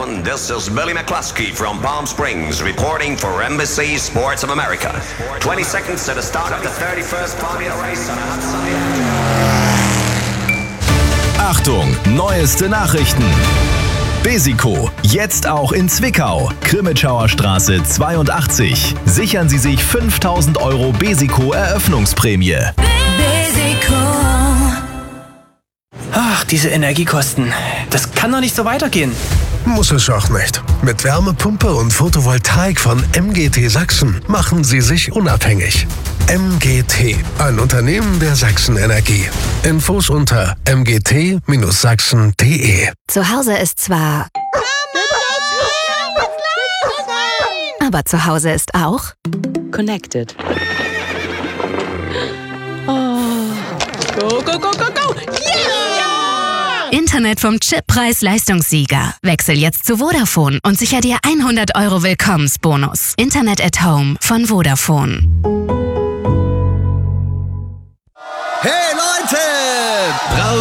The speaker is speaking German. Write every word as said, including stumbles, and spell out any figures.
gentlemen, this is Billy McCluskey from Palm Springs reporting for Embassy Sports of America. twenty seconds to the start of the thirty-first Formula Race on a hot Sunday afternoon. Achtung, neueste Nachrichten. Besico, jetzt auch in Zwickau. Krimitschauer Straße zweiundachtzig. Sichern Sie sich fünftausend Euro Besico Eröffnungsprämie. Besico. Ach, diese Energiekosten. Das kann doch nicht so weitergehen. Muss es auch nicht. Mit Wärmepumpe und Photovoltaik von M G T Sachsen machen Sie sich unabhängig. M G T, ein Unternehmen der Sachsen-Energie. Infos unter m g t sachsen punkt d e. Zu Hause ist zwar... Aber zu Hause ist auch... Connected. Oh. Go, go, go, go, go! Yeah! Internet vom Chip-Preis-Leistungssieger. Wechsel jetzt zu Vodafone und sicher dir hundert Euro Willkommensbonus. Internet at Home von Vodafone. Hey Leute!